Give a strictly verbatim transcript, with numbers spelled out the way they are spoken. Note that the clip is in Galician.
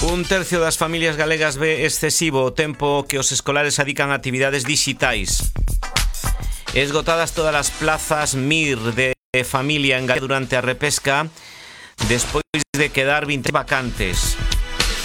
Un tercio das familias galegas ve excesivo o tempo que os escolares adican a actividades dixitais. Esgotadas todas as plazas M I R de familia en Galicia durante a repesca, despois de quedar vinte vacantes.